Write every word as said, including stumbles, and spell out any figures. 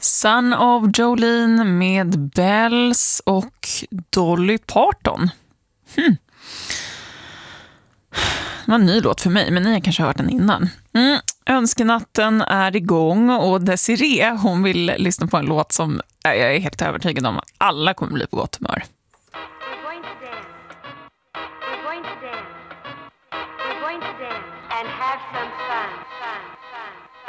Son of Jolene med Bells och Dolly Parton. Hmm. Det var en ny låt för mig, men ni har kanske hört den innan. Mm. Önskenatten är igång och Desiree, hon vill lyssna på en låt som jag är helt övertygad om att alla kommer bli på gott humör. We're going to dance. We're going to dance. We're going to dance and have some fun, fun, fun.